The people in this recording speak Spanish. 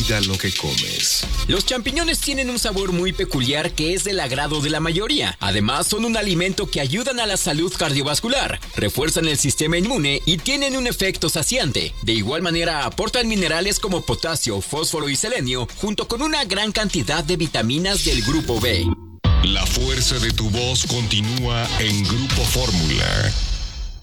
Cuida lo que comes. Los champiñones tienen un sabor muy peculiar que es del agrado de la mayoría. Además, son un alimento que ayudan a la salud cardiovascular, refuerzan el sistema inmune y tienen un efecto saciante. De igual manera, aportan minerales como potasio, fósforo y selenio, junto con una gran cantidad de vitaminas del grupo B. La fuerza de tu voz continúa en Grupo Fórmula.